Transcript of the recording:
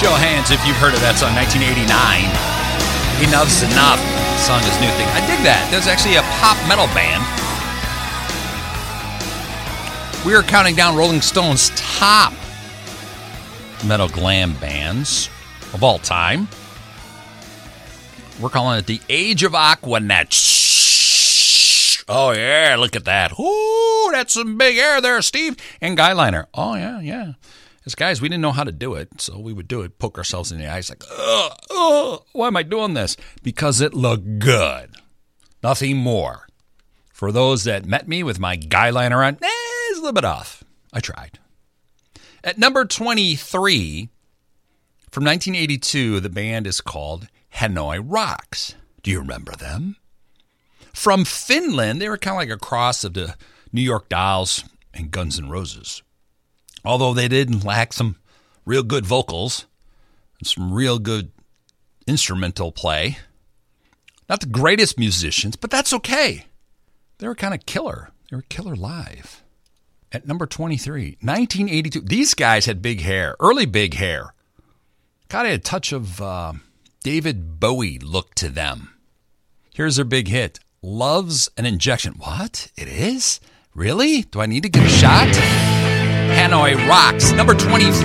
Show of hands if you've heard of that song, 1989. Enough's Enough. The song is New Thing. I dig that. There's actually a pop metal band. We are counting down Rolling Stone's top metal glam bands of all time. We're calling it the Age of Aquanet. Oh, yeah, look at that. Ooh, that's some big air there, Steve. And Guyliner. Oh, yeah. As guys, we didn't know how to do it, so we would do it, poke ourselves in the eyes like, why am I doing this? Because it looked good. Nothing more. For those that met me with my Guyliner on, it's a little bit off. I tried. At number 23, from 1982, the band is called Hanoi Rocks. Do you remember them? From Finland, they were kind of like a cross of the New York Dolls and Guns N' Roses. Although they did lack some real good vocals and some real good instrumental play. Not the greatest musicians, but that's okay. They were kind of killer. They were killer live. At number 23, 1982. These guys had big hair, early big hair. Kind of a touch of David Bowie look to them. Here's their big hit, Love's an Injection. What? It is? Really? Do I need to get a shot? Hanoi Rocks, number 23.